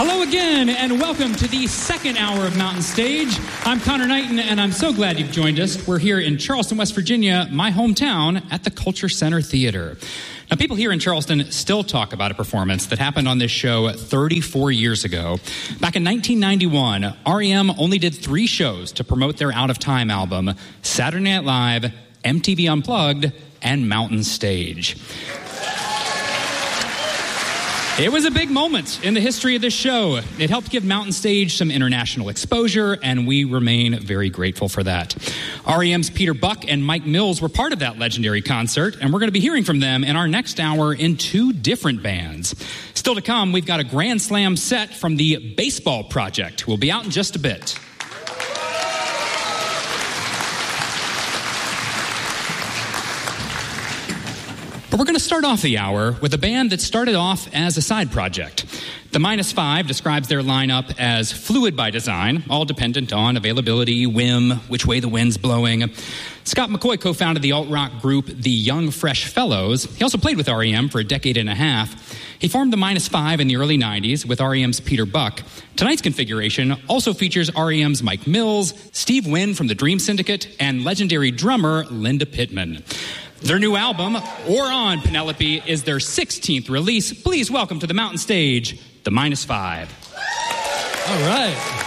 Hello again, and welcome to the second hour of Mountain Stage. I'm Connor Knighton, and I'm so glad you've joined us. We're here in Charleston, West Virginia, my hometown, at the Culture Center Theater. Now, people here in Charleston still talk about a performance that happened on this show 34 years ago. Back in 1991, REM only did 3 shows to promote their Out of Time album: Saturday Night Live, MTV Unplugged, and Mountain Stage. It was a big moment in the history of this show. It helped give Mountain Stage some international exposure, and we remain very grateful for that. REM's Peter Buck and Mike Mills were part of that legendary concert, and we're going to be hearing from them in our next hour in 2 different bands. Still to come, we've got a Grand Slam set from the Baseball Project. We'll be out in just a bit. But we're going to start off the hour with a band that started off as a side project. The Minus Five describes their lineup as fluid by design, all dependent on availability, whim, which way the wind's blowing. Scott McCoy co-founded the alt-rock group The Young Fresh Fellows. He also played with REM for a decade and a half. He formed the Minus Five in the early 90s with REM's Peter Buck. Tonight's configuration also features REM's Mike Mills, Steve Wynn from the Dream Syndicate, and legendary drummer Linda Pittman. Their new album, Or On Penelope, is their 16th release. Please welcome to the Mountain Stage, the Minus Five. All right.